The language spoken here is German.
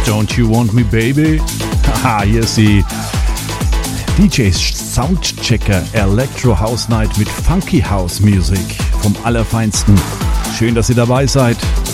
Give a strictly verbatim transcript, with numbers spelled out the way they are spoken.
Don't You Want Me Baby? Haha, hier ist die D Js Soundchecker Electro House Night mit Funky House Music vom Allerfeinsten. Schön, dass ihr dabei seid.